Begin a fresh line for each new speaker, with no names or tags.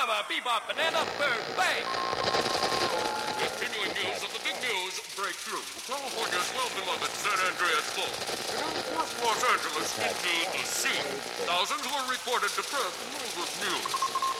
Baba, Bebop, Banana, Bird, Bang!
Continuing news of the big news breakthrough. California's well-beloved San Andreas Fault. It forced Los Angeles into the sea. Thousands were reported depressed with news.